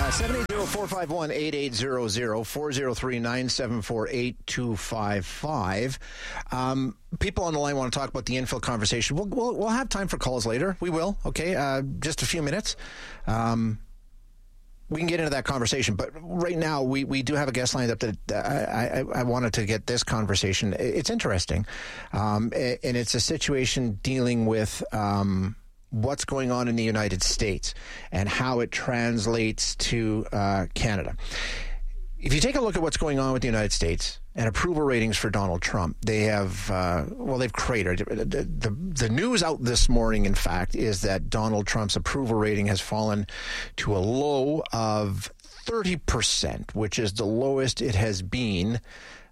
780-451-8800, 403-974-8255. People on the line want to talk about the infill conversation. We'll have time for calls later. We will, okay? Just a few minutes. We can get into that conversation, but right now we do have a guest lined up that I wanted to get this conversation. It's interesting, and it's a situation dealing with what's going on in the United States and how it translates to Canada. If you take a look at what's going on with the United States and approval ratings for Donald Trump, they have, they've cratered. The news out this morning, in fact, is that Donald Trump's approval rating has fallen to a low of 30%, which is the lowest it has been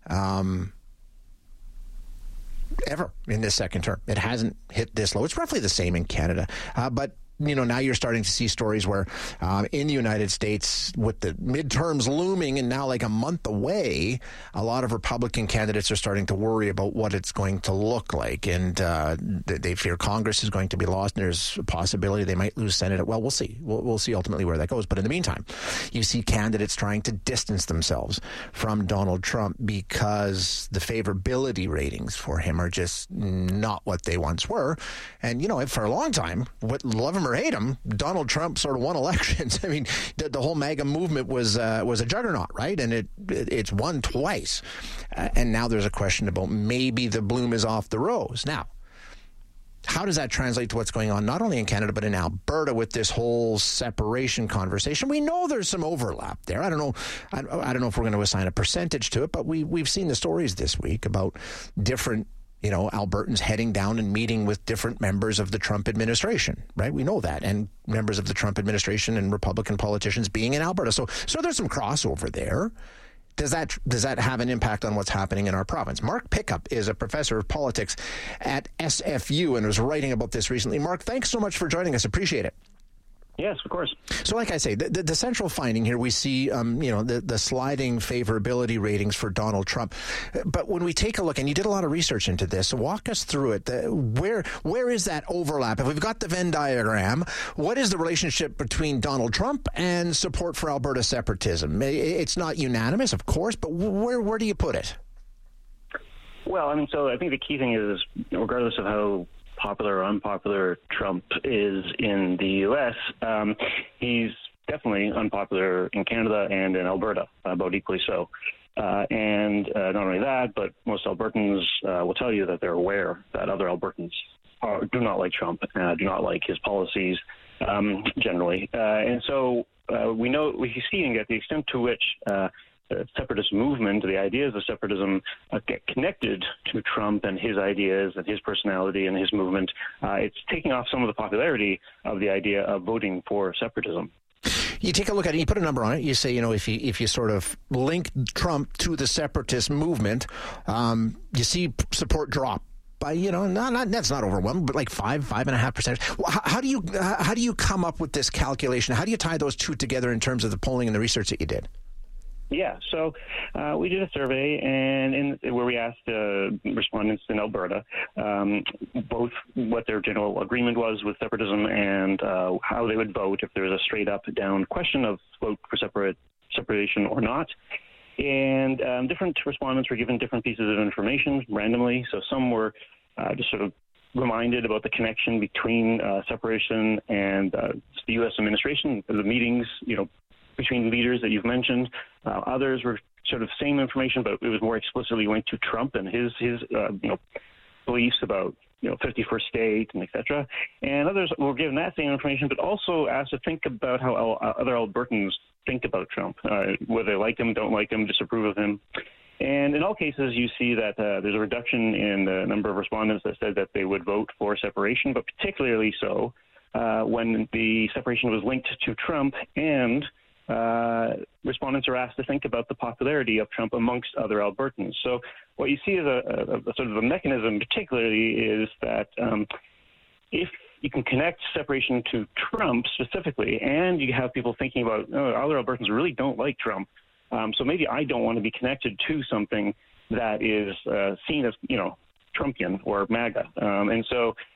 ever in this second term. It hasn't hit this low. It's roughly the same in Canada. But now you're starting to see stories where in the United States, with the midterms looming and now like a month away, a lot of Republican candidates are starting to worry about what it's going to look like. And they fear Congress is going to be lost, and there's a possibility they might lose Senate. Well, we'll see. We'll see ultimately where that goes. But in the meantime, you see candidates trying to distance themselves from Donald Trump because the favorability ratings for him are just not what they once were. And, for a long time, love him or hate him, Donald Trump sort of won elections. I mean, the whole MAGA movement was a juggernaut, right? And it's won twice. And now there's a question about maybe the bloom is off the rose. Now, how does that translate to what's going on not only in Canada but in Alberta with this whole separation conversation? We know there's some overlap there. I don't know if we're going to assign a percentage to it, but we've seen the stories this week about different Albertans heading down and meeting with different members of the Trump administration, right? We know that. And members of the Trump administration and Republican politicians being in Alberta. So there's some crossover there. Does that have an impact on what's happening in our province? Mark Pickup is a professor of politics at SFU and was writing about this recently. Mark, thanks so much for joining us. Appreciate it. Yes, of course. So like I say, the central finding here, we see, the sliding favorability ratings for Donald Trump. But when we take a look, and you did a lot of research into this, so walk us through it. Where is that overlap? If we've got the Venn diagram, what is the relationship between Donald Trump and support for Alberta separatism? It's not unanimous, of course, but where do you put it? Well, so I think the key thing is, regardless of how popular or unpopular Trump is in the U.S., he's definitely unpopular in Canada and in Alberta, about equally so. And not only that, but most Albertans will tell you that they're aware that other Albertans do not like Trump, do not like his policies generally. And so we see and get the extent to which the separatist movement, the ideas of separatism get connected to Trump and his ideas and his personality and his movement. It's taking off some of the popularity of the idea of voting for separatism. You take a look at it, you put a number on it, you say, if you sort of link Trump to the separatist movement, you see support drop by, that's not overwhelming, but like 5.5%. How do you come up with this calculation? How do you tie those two together in terms of the polling and the research that you did? Yeah, so we did a survey where we asked respondents in Alberta both what their general agreement was with separatism and how they would vote if there was a straight up down question of vote for separation or not. And different respondents were given different pieces of information randomly. So some were just sort of reminded about the connection between separation and the U.S. administration, the meetings, between leaders that you've mentioned. Others were sort of same information, but it was more explicitly linked to Trump and his beliefs about 51st state and et cetera. And others were given that same information, but also asked to think about how other Albertans think about Trump, whether they like him, don't like him, disapprove of him. And in all cases, you see that there's a reduction in the number of respondents that said that they would vote for separation, but particularly so when the separation was linked to Trump, and respondents are asked to think about the popularity of Trump amongst other Albertans. So what you see as a sort of a mechanism particularly is that if you can connect separation to Trump specifically, and you have people thinking about, other Albertans really don't like Trump, so maybe I don't want to be connected to something that is seen as, Trumpian or MAGA. And so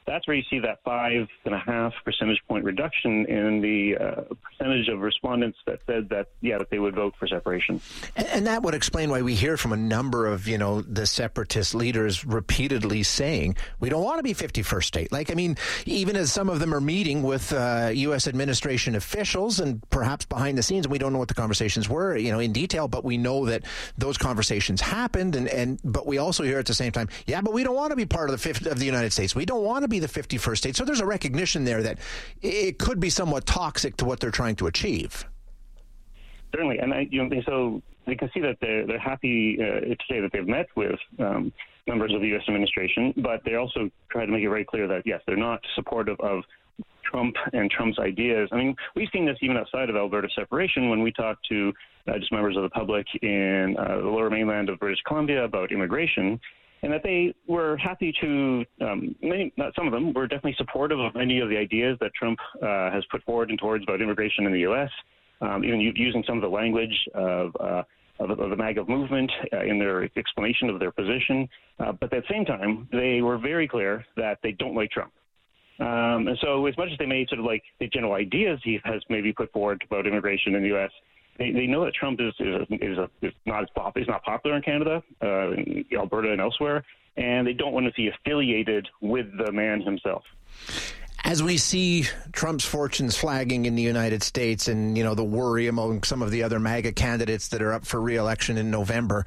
that's where you see that 5.5 percentage point reduction in the percentage of respondents that said that they would vote for separation. And that would explain why we hear from a number of, the separatist leaders repeatedly saying, we don't want to be 51st state. Like, I mean, even as some of them are meeting with U.S. administration officials and perhaps behind the scenes, we don't know what the conversations were, in detail, but we know that those conversations happened. But we also hear at the same time, but we don't want to be part of the United States. We don't want to be the 51st state. So there's a recognition there that it could be somewhat toxic to what they're trying to achieve. Certainly, and so they can see that they're happy to say that they've met with members of the U.S. administration, but they also try to make it very clear that yes, they're not supportive of Trump and Trump's ideas. I mean, we've seen this even outside of Alberta separation when we talk to just members of the public in the lower mainland of British Columbia about immigration. And that they were happy to, some of them were definitely supportive of many of the ideas that Trump has put forward and towards about immigration in the U.S., even using some of the language of the MAGA movement in their explanation of their position. But at the same time, they were very clear that they don't like Trump. And so as much as they may sort of like the general ideas he has maybe put forward about immigration in the U.S., they know that Trump is not popular in Canada, in Alberta and elsewhere, and they don't want to be affiliated with the man himself. As we see Trump's fortunes flagging in the United States and, the worry among some of the other MAGA candidates that are up for re-election in November,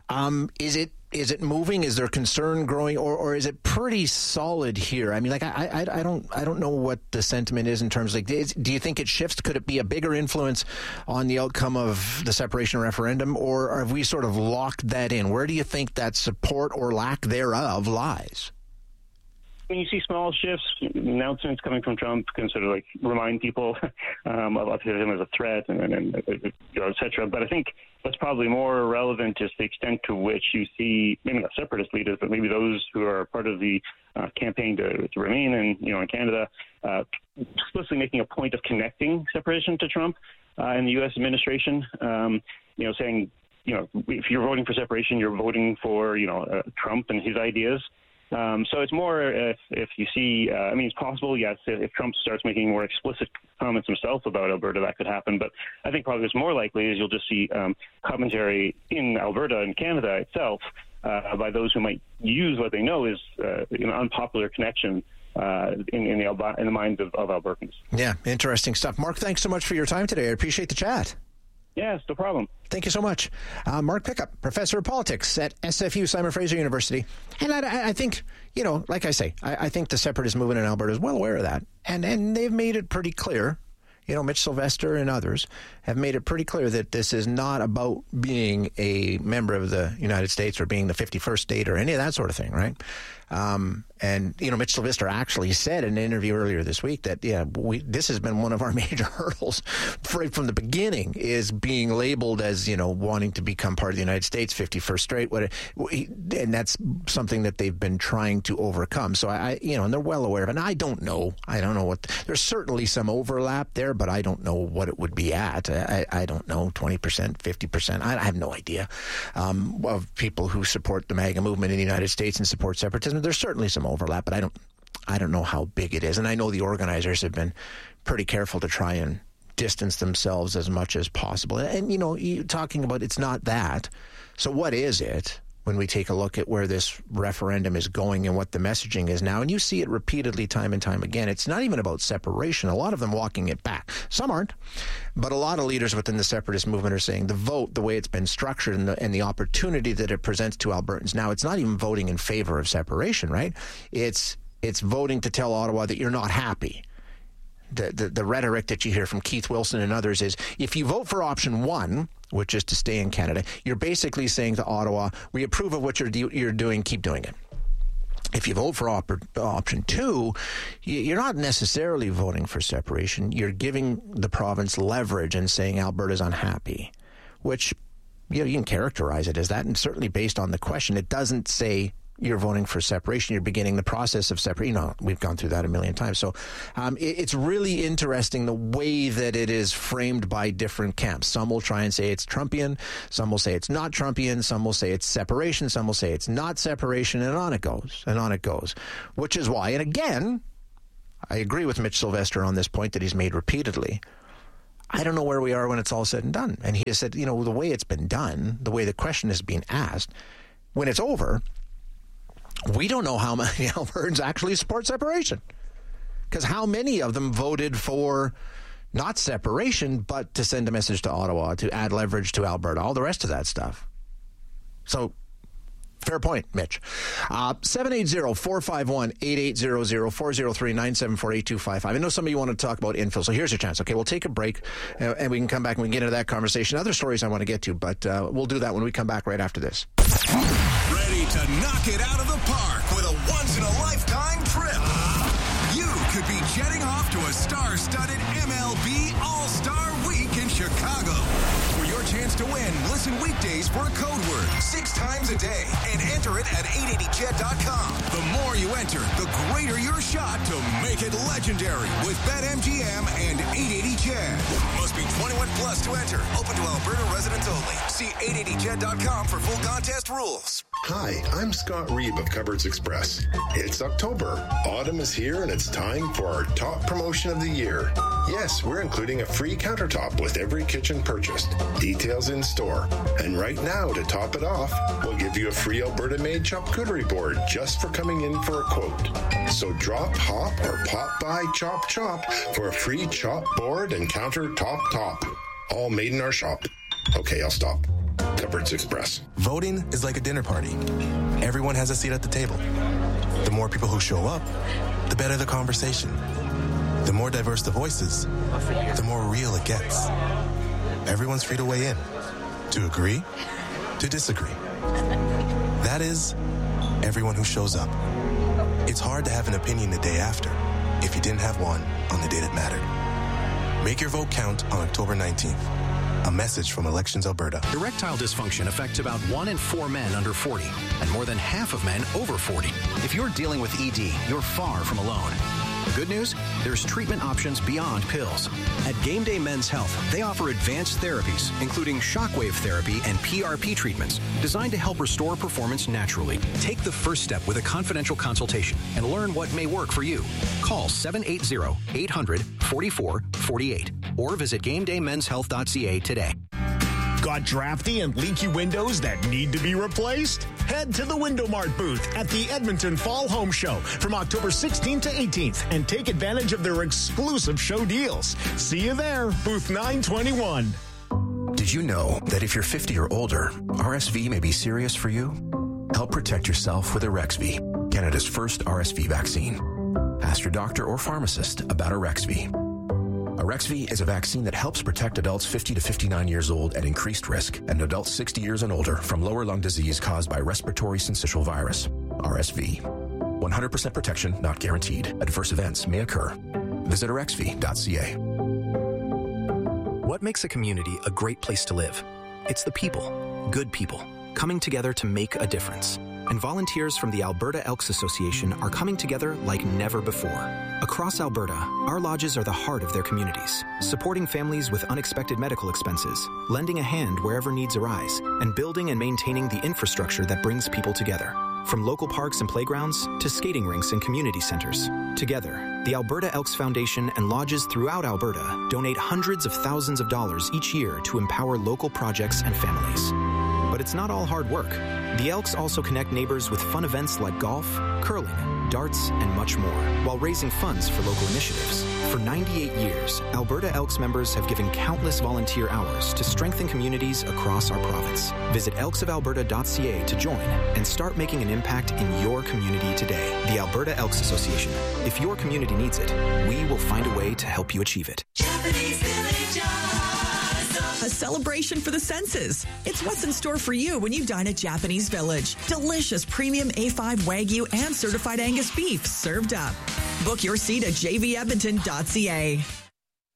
is it moving? Is there concern growing, or is it pretty solid here? I mean, like I don't know what the sentiment is in terms of, do you think it shifts? Could it be a bigger influence on the outcome of the separation referendum, or have we sort of locked that in? Where do you think that support or lack thereof lies? When you see small shifts, announcements coming from Trump can sort of like remind people of him as a threat and et cetera. But I think what's probably more relevant is the extent to which you see maybe not separatist leaders, but maybe those who are part of the campaign to remain in Canada, explicitly making a point of connecting separation to Trump and the U.S. administration. Saying if you're voting for separation, you're voting for Trump and his ideas. So it's more if you see, it's possible, yes, if Trump starts making more explicit comments himself about Alberta, that could happen. But I think probably what's more likely is you'll just see commentary in Alberta and Canada itself by those who might use what they know is an unpopular connection in the minds of Albertans. Yeah, interesting stuff. Mark, thanks so much for your time today. I appreciate the chat. Yes, no problem. Thank you so much. Mark Pickup, professor of politics at SFU, Simon Fraser University. And I think, like I say, I think the separatist movement in Alberta is well aware of that. And they've made it pretty clear, Mitch Sylvester and others have made it pretty clear that this is not about being a member of the United States or being the 51st state or any of that sort of thing, right? And Mitch Sylvester actually said in an interview earlier this week that, this has been one of our major hurdles right from the beginning, is being labeled as, wanting to become part of the United States, 51st state, and that's something that they've been trying to overcome. So and they're well aware of it. And I don't know what, there's certainly some overlap there, but I don't know what it would be at. I don't know, 20%, 50%. I have no idea of people who support the MAGA movement in the United States and support separatism. There's certainly some overlap, but I don't know how big it is. And I know the organizers have been pretty careful to try and distance themselves as much as possible. And, you talking about it's not that. So what is it when we take a look at where this referendum is going and what the messaging is now? And you see it repeatedly time and time again. It's not even about separation. A lot of them walking it back. Some aren't. But a lot of leaders within the separatist movement are saying the vote, the way it's been structured and the opportunity that it presents to Albertans now, it's not even voting in favor of separation, right? It's voting to tell Ottawa that you're not happy. The rhetoric that you hear from Keith Wilson and others is, if you vote for option one, which is to stay in Canada, you're basically saying to Ottawa, we approve of what you're doing, keep doing it. If you vote for option two, you're not necessarily voting for separation. You're giving the province leverage and saying Alberta's unhappy, which you can characterize it as that, and certainly based on the question, it doesn't say you're voting for separation. You're beginning the process of separation. You know, we've gone through that a million times. So it's really interesting the way that it is framed by different camps. Some will try and say it's Trumpian. Some will say it's not Trumpian. Some will say it's separation. Some will say it's not separation. And on it goes. And on it goes. Which is why, and again, I agree with Mitch Sylvester on this point that he's made repeatedly. I don't know where we are when it's all said and done. And he has said, you know, the way it's been done, the way the question is being asked, when it's over, we don't know how many Albertans actually support separation. Because how many of them voted for not separation, but to send a message to Ottawa, to add leverage to Alberta, all the rest of that stuff. So, fair point, Mitch. 780-451-8800, 403-974-8255. I know some of you want to talk about infill, so here's your chance. Okay, we'll take a break, and we can come back and we can get into that conversation. Other stories I want to get to, but we'll do that when we come back right after this. Ready to knock it out of the park with a once-in-a-lifetime trip. You could be jetting off to a star-studded MLB All-Star Week in Chicago. For your chance to win, listen weekdays for a code word 6 times a day and enter it at 880jet.com. The more you enter, the greater your shot to make it legendary with BetMGM and 880jet. Must be 21 plus to enter. Open to Alberta residents only. See 880jet.com for full contest rules. Hi, I'm Scott Reeb of Cupboards Express. It's October. Autumn is here and it's time for our top promotion of the year. Yes, we're including a free countertop with every kitchen purchased. Details in store. And right now, to top it off, we'll give you a free Alberta-made charcuterie board just for coming in for a quote. So drop, hop, or pop by Chop Chop for a free chop board and countertop top. All made in our shop. Okay, I'll stop. Cupboards Express. Voting is like a dinner party. Everyone has a seat at the table. The more people who show up, the better the conversation. The more diverse the voices, the more real it gets. Everyone's free to weigh in, to agree, to disagree. That is, everyone who shows up. It's hard to have an opinion the day after if you didn't have one on the day that mattered. Make your vote count on October 19th. A message from Elections Alberta. Erectile dysfunction affects about 1 in 4 men under 40 and more than half of men over 40. If you're dealing with ED, you're far from alone. The good news? There's treatment options beyond pills. At Game Day Men's Health, they offer advanced therapies, including shockwave therapy and PRP treatments, designed to help restore performance naturally. Take the first step with a confidential consultation and learn what may work for you. Call 780-800-4448 or visit GameDayMen'sHealth.ca today. Got drafty and leaky windows that need to be replaced? Head to the Window Mart booth at the Edmonton Fall Home Show from October 16th to 18th and take advantage of their exclusive show deals. See you there, booth 921. Did you know that if you're 50 or older, RSV may be serious for you? Help protect yourself with Arexvy, Canada's first RSV vaccine. Ask your doctor or pharmacist about Arexvy. Arexvy is a vaccine that helps protect adults 50 to 59 years old at increased risk and adults 60 years and older from lower lung disease caused by respiratory syncytial virus, RSV. 100% protection not guaranteed. Adverse events may occur. Visit arexvy.ca. What makes a community a great place to live? It's the people, good people, coming together to make a difference. And volunteers from the Alberta Elks Association are coming together like never before. Across Alberta, our lodges are the heart of their communities, supporting families with unexpected medical expenses, lending a hand wherever needs arise, and building and maintaining the infrastructure that brings people together. From local parks and playgrounds to skating rinks and community centers. Together, the Alberta Elks Foundation and lodges throughout Alberta donate hundreds of thousands of dollars each year to empower local projects and families. But it's not all hard work. The Elks also connect neighbors with fun events like golf, curling, darts, and much more, while raising funds for local initiatives. For 98 years, Alberta Elks members have given countless volunteer hours to strengthen communities across our province. Visit elksofalberta.ca to join and start making an impact in your community today. The Alberta Elks Association. If your community needs it, we will find a way to help you achieve it. A celebration for the senses. It's what's in store for you when you dine at Japanese Village. Delicious premium A5 Wagyu and certified Angus beef served up. Book your seat at jvedmonton.ca.